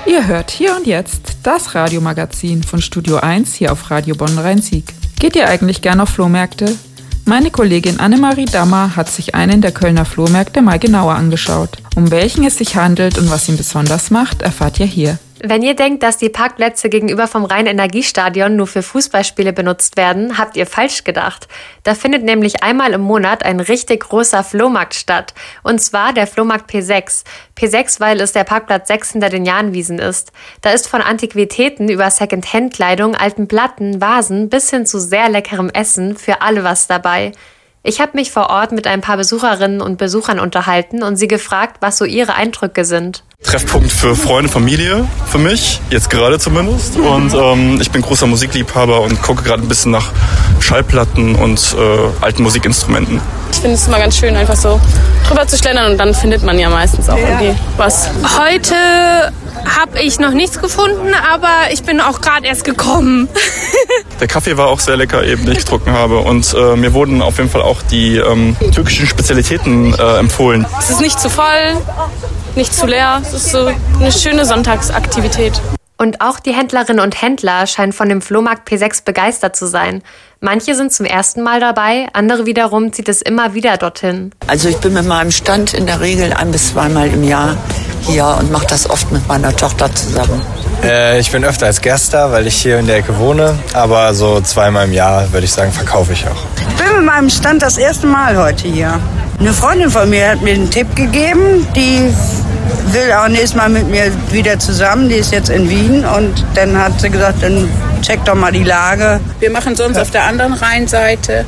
Ihr hört Hier und Jetzt, das Radiomagazin von Studio 1 hier auf Radio Bonn-Rhein-Sieg. Geht ihr eigentlich gern auf Flohmärkte? Meine Kollegin Annemarie Dammer hat sich einen der Kölner Flohmärkte mal genauer angeschaut. Um welchen es sich handelt und was ihn besonders macht, erfahrt ihr hier. Wenn ihr denkt, dass die Parkplätze gegenüber vom Rhein-Energiestadion nur für Fußballspiele benutzt werden, habt ihr falsch gedacht. Da findet nämlich einmal im Monat ein richtig großer Flohmarkt statt. Und zwar der Flohmarkt P6. P6, weil es der Parkplatz 6 hinter den Jahnwiesen ist. Da ist von Antiquitäten über Second-Hand-Kleidung, alten Platten, Vasen bis hin zu sehr leckerem Essen für alle was dabei. Ich habe mich vor Ort mit ein paar Besucherinnen und Besuchern unterhalten und sie gefragt, was so ihre Eindrücke sind. Treffpunkt für Freunde, Familie, für mich, jetzt gerade zumindest. Und ich bin großer Musikliebhaber und gucke gerade ein bisschen nach Schallplatten und alten Musikinstrumenten. Ich finde es immer ganz schön, einfach so drüber zu schlendern und dann findet man ja meistens auch irgendwie was. Heute habe ich noch nichts gefunden, aber ich bin auch gerade erst gekommen. Der Kaffee war auch sehr lecker, eben, den ich getrunken habe. Und mir wurden auf jeden Fall auch die türkischen Spezialitäten empfohlen. Es ist nicht zu voll, nicht zu leer. Es ist so eine schöne Sonntagsaktivität. Und auch die Händlerinnen und Händler scheinen von dem Flohmarkt P6 begeistert zu sein. Manche sind zum ersten Mal dabei, andere wiederum zieht es immer wieder dorthin. Also ich bin mit meinem Stand in der Regel 1- bis 2-mal im Jahr hier und mache das oft mit meiner Tochter zusammen. Ich bin öfter als Gast da, weil ich hier in der Ecke wohne, aber so 2-mal im Jahr, würde ich sagen, verkaufe ich auch. Ich bin mit meinem Stand das erste Mal heute hier. Eine Freundin von mir hat mir einen Tipp gegeben, die will auch nächstes Mal mit mir wieder zusammen, die ist jetzt in Wien und dann hat sie gesagt, dann check doch mal die Lage. Wir machen sonst auf der anderen Rheinseite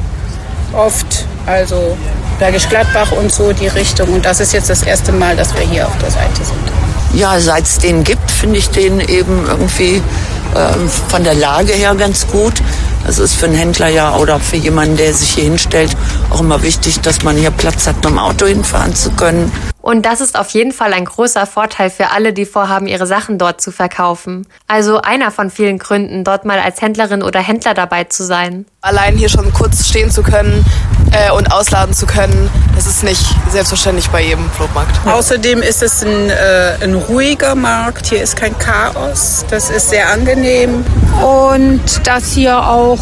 oft, also Bergisch Gladbach und so die Richtung und das ist jetzt das erste Mal, dass wir hier auf der Seite sind. Ja, seit es den gibt, finde ich den eben irgendwie von der Lage her ganz gut. Das ist für einen Händler ja oder für jemanden, der sich hier hinstellt, auch immer wichtig, dass man hier Platz hat, mit dem Auto hinfahren zu können. Und das ist auf jeden Fall ein großer Vorteil für alle, die vorhaben, ihre Sachen dort zu verkaufen. Also einer von vielen Gründen, dort mal als Händlerin oder Händler dabei zu sein. Allein hier schon kurz stehen zu können und ausladen zu können, das ist nicht selbstverständlich bei jedem Flohmarkt. Außerdem ist es ein ruhiger Markt, hier ist kein Chaos, das ist sehr angenehm. Und dass hier auch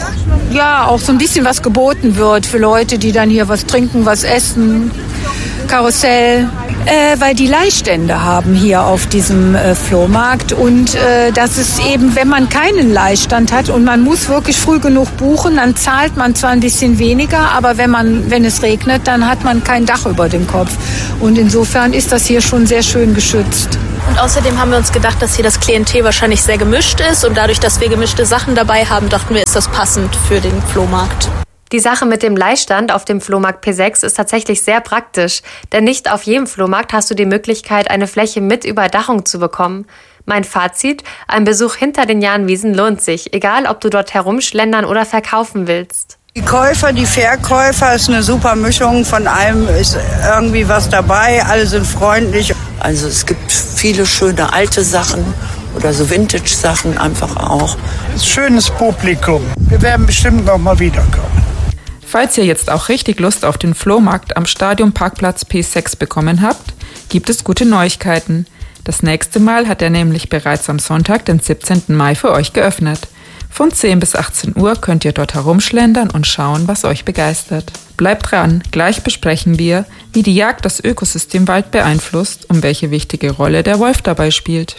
so ein bisschen was geboten wird für Leute, die dann hier was trinken, was essen, Karussell. Weil die Leihstände haben hier auf diesem Flohmarkt und das ist eben, wenn man keinen Leihstand hat und man muss wirklich früh genug buchen, dann zahlt man zwar ein bisschen weniger, aber wenn es regnet, dann hat man kein Dach über dem Kopf und insofern ist das hier schon sehr schön geschützt. Und außerdem haben wir uns gedacht, dass hier das Klientel wahrscheinlich sehr gemischt ist und dadurch, dass wir gemischte Sachen dabei haben, dachten wir, ist das passend für den Flohmarkt. Die Sache mit dem Leihstand auf dem Flohmarkt P6 ist tatsächlich sehr praktisch, denn nicht auf jedem Flohmarkt hast du die Möglichkeit, eine Fläche mit Überdachung zu bekommen. Mein Fazit: Ein Besuch hinter den Jahnwiesen lohnt sich, egal ob du dort herumschlendern oder verkaufen willst. Die Käufer, die Verkäufer, ist eine super Mischung, von allem ist irgendwie was dabei, alle sind freundlich. Also es gibt viele schöne alte Sachen oder so Vintage-Sachen einfach auch. Schönes Publikum, wir werden bestimmt noch mal wiederkommen. Falls ihr jetzt auch richtig Lust auf den Flohmarkt am Stadionparkplatz P6 bekommen habt, gibt es gute Neuigkeiten. Das nächste Mal hat er nämlich bereits am Sonntag, den 17. Mai, für euch geöffnet. Von 10 bis 18 Uhr könnt ihr dort herumschlendern und schauen, was euch begeistert. Bleibt dran, gleich besprechen wir, wie die Jagd das Ökosystem Wald beeinflusst und welche wichtige Rolle der Wolf dabei spielt.